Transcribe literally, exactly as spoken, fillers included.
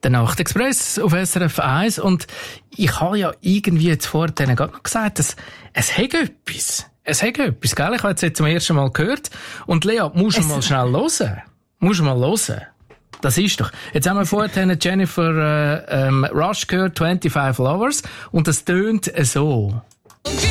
Der Nachtexpress auf S R F eins. Und ich habe ja irgendwie jetzt vorhin gerade noch gesagt, dass es hat etwas. Es hat etwas, gell? Ich habe es jetzt zum ersten Mal gehört. Und Lea, musst du es mal schnell hören. Musst du mal hören. Das ist doch. Jetzt haben wir vorhin Jennifer äh, ähm, Rush gehört, twenty-five Lovers. Und das tönt so.